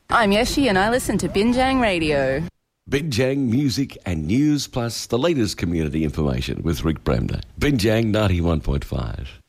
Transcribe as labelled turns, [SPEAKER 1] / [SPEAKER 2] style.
[SPEAKER 1] I'm Yeshi and I listen to Binjang Radio.
[SPEAKER 2] Binjang Music and News plus the latest community information with Rick Bremner. Binjang 91.5.